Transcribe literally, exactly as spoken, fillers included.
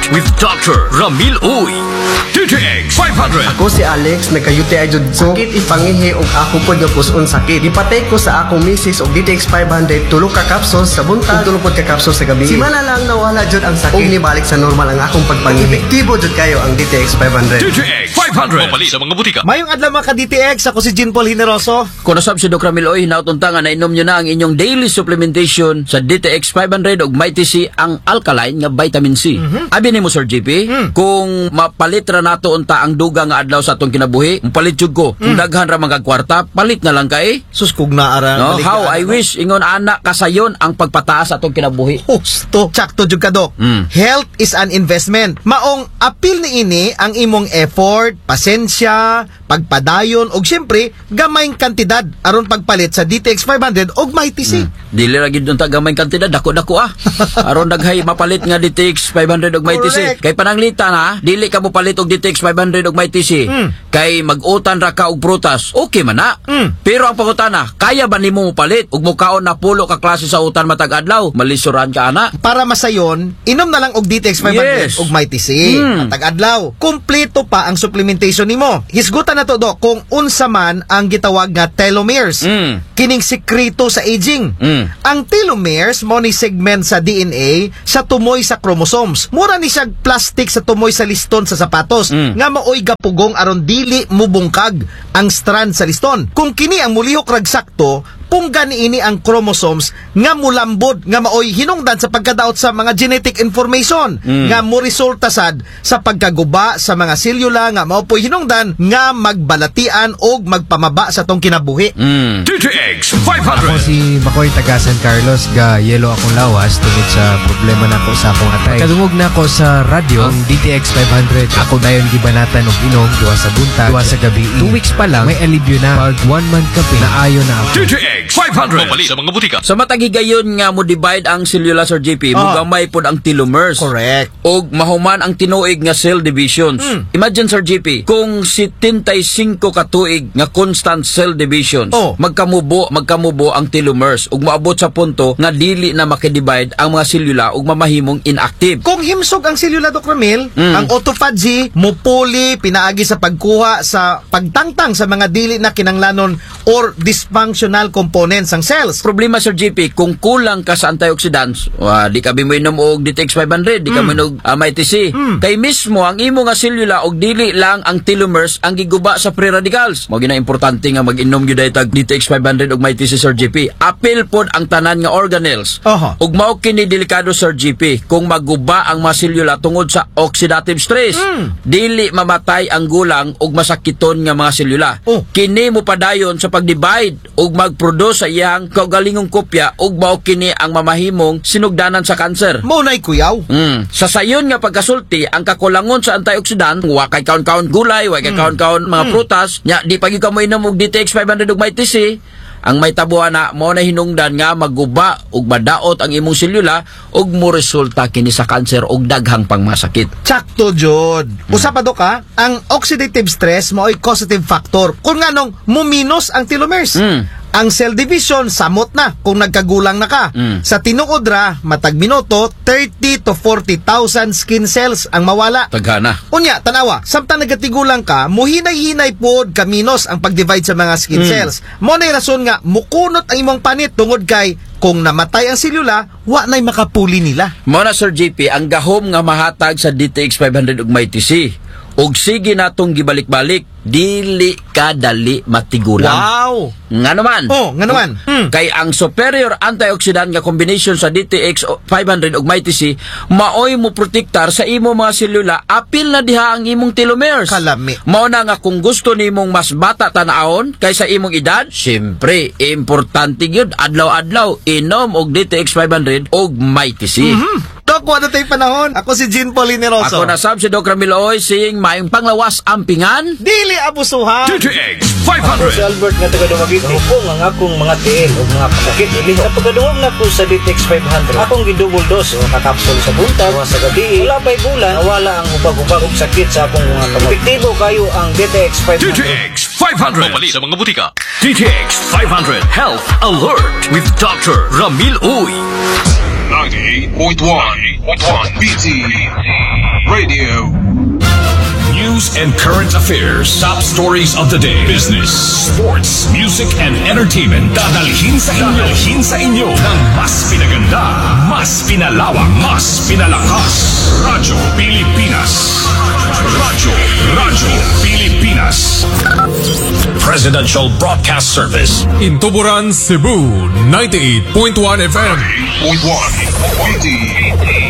with Doctor Ramil Uy. D T X five hundred. Ako si Alex, nagka-U T I jud ko. Sakit ipangihi og ako pod nga puson sakit. Ipatay ko sa akong misis og D T X five hundred tulo ka capsules sa buntag, tulo pod ka capsules sa gabi. Simana lang nawala jud ang sakit. Og nibalik sa normal ang akong pagpangihi. Epektibo jud kayo ang D T X five hundred. D T X five hundred. Mabali sa mga butika. Mayong adlaw mga ka-D T X, ako si Jean Paul Hineroso. Kung nasab si Doctor Ramil Uy, nautuntangan na inom nyo na ang inyong daily supplementation sa D T X five hundred og Mighty C ang alkaline nga vitamin C. Mm-hmm. Abi ni mo Sir G P, mm. kung mapalit ra nato unta ang duga nga adlaw sa atong kinabuhi, palit jud ko. Kung mm. daghan ra mga kwarta, palit na lang kay. Sus kog naara. No, how I wish ingon ana kasayon ang pagpataas sa atong kinabuhi. Husto, sakto jud ka Dok. Mm. Health is an investment. Maong apil ni ini ang imong effort, pasensya, pagpadayon og syempre gamayng kantidad aron pagpalit sa D T X five hundred og Mighty C. Mm. Dili ra gid unta gamayng kantidad, dako-dako ah. Aron daghay mapalit nga D T X five hundred og Mighty C. Kay pananglitan ha, dili ka mo palit og D T X five hundred og Mighty C. Mm. Kay mag-utan ra ka og prutas, okay man na. Mm. Pero ang pangutana, kaya ba nimo mo palit og mukaon na pulo ka klase sa utan matag adlaw? Malisuran ka ana. Para masayon, inom na lang og D T X five hundred yes. og Mighty C. Mm. Matag adlaw. Kumpleto pa ang supplementation nimo. Hisgutan na to Dok kung unsa man ang gitawag nga telomeres. Mm. Kining sekreto sa aging. Mm. Ang telomeres mo ni segment sa D N A sa tumoy sa chromosomes. Mura ni siya plastic sa tumoy sa liston sa sapatos. Mm. Nga maoy gapugong aron dili mubungkag ang strand sa liston. Kung kini ang mulihok rag sakto, pungga niini ang chromosomes nga mulambod nga maoy hinungdan sa pagkadaot sa mga genetic information mm. nga mo resulta sad sa pagkaguba sa mga selula nga mao poy hinungdan nga magbalatian og magpamaba sa tong kinabuhi. Mm. D T X five hundred. Ako si Makoy taga San Carlos, ga yelo akong lawas tungod sa problema nako sa akong atay. Kadungog na ako sa radyo ang D T X five hundred. Ako dayon gibanatan og inom duwa sa buntag, duwa sa gabi. Two weeks pa lang may alibyo na. Pag one month kape naayo na ako. D T X five hundred. Mabali sa mga butika. Sa matagigayon nga mo divide ang selula Sir G P, oh. mugamay pod ang telomeres. Correct. Og mahuman ang tinuig nga cell divisions. Mm. Imagine Sir G P, kung seventy-five ka tuig nga constant cell divisions, oh. magkamubo, magkamubo ang telomeres ug moabot sa punto nga dili na makidivide ang mga selula ug mamahimong inactive. Kung himsog ang selula Doc Ramil, mm. ang autophagy mupuli pinaagi sa pagkuha sa pagtangtang sa mga dili na kinanglanon or dysfunctional components ang cells. Problema Sir G P, kung kulang ka sa antioxidants, wa di ka bimoinom og D T X five hundred, di ka mm. minog uh, Mighty C. Mm. Kay mismo ang imo nga selula og dili lang ang telomeres ang giguba sa free radicals. Mao gina importante nga mag-inom gyud tag D T X five hundred og Mighty C Sir G P. Apil pod ang tanan nga organelles. Uh-huh. Ug mao kini delikado Sir G P kung maguba ang mga selula tungod sa oxidative stress. Mm. Dili mamatay ang gulang ug masakiton nga mga selula. Oh. Kini mo padayon sa pag-divide ug mag-produce sa iyang kaugalingong kopya ug mao kini ang mamahimong sinugdanan sa kanser. Mao nay kuyaw. Mm. Sa sayon nga pagkasulti, ang kakulangon sa antioxidant, wa kay kaon-kaon gulay, wa kay mm. kaon-kaon mga mm. prutas, nya di pagi ka mo inom og D T X five hundred ug Mighty C. Ang may tabuhan na mo na hinungdan nga maguba ug madaot ang imong selula ug mo resulta kini sa kanser ug daghang pangmasakit. Sakto jud. Hmm. Usa pa Dok ha, ang oxidative stress mao'y causative factor kung nganong muminos ang telomeres. Hmm. Ang cell division samot na kung nagkagulang na ka. Mm. Sa tinuod ra matag minuto thirty to forty thousand skin cells ang mawala. Taghana. Unya tanawa, samtang nagatigulang ka, muhinay-hinay pod kaminos ang pag-divide sa mga skin mm. cells. Mo nay rason nga mukunot ang imong panit tungod kay kung namatay ang selula, wa nay makapuli nila. Mo na Sir J P, ang gahom nga mahatag sa D T X five hundred ug Mighty C. Og sige natong gibalik-balik, dili ka dali matigulang. Wow! Nga naman. Oh, nga naman. Hmm. Kay ang superior antioxidant nga combination sa D T X five hundred ug Mighty C, maoy mo protektar sa imo mga selula, apil na diha ang imong telomeres. Kalami. Mao na nga kung gusto nimong mas bata tanaon kaysa imong edad, syempre, importante gyud adlaw-adlaw inom og D T X five hundred ug Mighty C. Mm-hmm. Dok, wala tayong panahon. Ako si Jean Paul Hineroso. Ako na sab si Doctor Ramil Uy, sing mayong panglawas ampingan. Dili abusuhan. D T X five hundred. Ako si Albert nga taga-Dumaguete. Hupong ang akong mga tiil o mga pasakit. Ili sa pagkaduwag na ko sa D T X five hundred. Akong gidouble dose o kakapsul sa buntag o sa gabi. Wala pa'y bulan, nawala ang ubag-ubag og sakit sa akong mga kamay. Epektibo kayo ang D T X five hundred. D T X five hundred. Mabali sa mga butika. D T X five hundred Health Alert with Doctor Ramil Uy. ninety-eight point one B T Radio. News and current affairs. Top stories of the day. Business, sports, music, and entertainment. Dadalhin sa inyo. Dadalhin sa inyo ng mas pinaganda, mas pinalawak, mas pinalakas. Radyo Pilipinas. Radyo, Radyo Pilipinas. Presidential Broadcast Service. In Tuburan, Cebu, ninety-eight point one F M. ninety-eight point one.